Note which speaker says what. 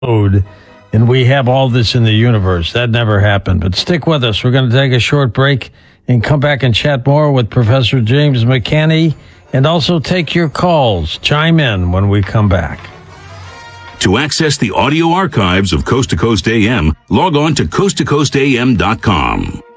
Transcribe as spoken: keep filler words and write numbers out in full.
Speaker 1: and we have all this in the universe. That never happened. But stick with us. We're going to take a short break and come back and chat more with Professor James McCanney, and also take your calls. Chime in when we come back.
Speaker 2: To access the audio archives of Coast to Coast A M, log on to coast to coast a m dot com.